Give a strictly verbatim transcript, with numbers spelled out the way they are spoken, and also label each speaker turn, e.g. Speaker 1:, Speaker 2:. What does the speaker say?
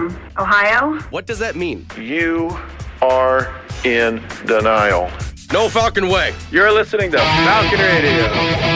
Speaker 1: from Ohio.
Speaker 2: What does that mean?
Speaker 3: You are in denial.
Speaker 2: No Falcon way.
Speaker 3: You're listening to Falcon Radio.